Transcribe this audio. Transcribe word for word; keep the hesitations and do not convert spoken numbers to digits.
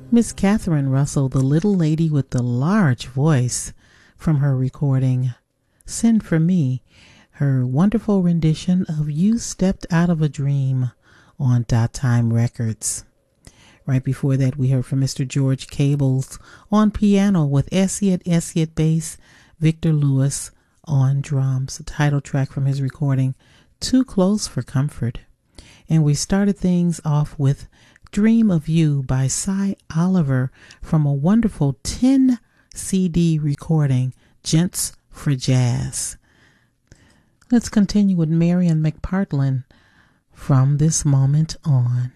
Miss Catherine Russell, the little lady with the large voice, from her recording Send for Me, her wonderful rendition of You Stepped Out of a Dream on Dot Time Records. Right before that, we heard from Mister George Cables on piano with Essiet Essiet bass, Victor Lewis on drums, the title track from his recording Too Close for Comfort. And we started things off with Dream of You by Cy Oliver from a wonderful ten C D recording, Gents for Jazz. Let's continue with Marian McPartlin, From This Moment On.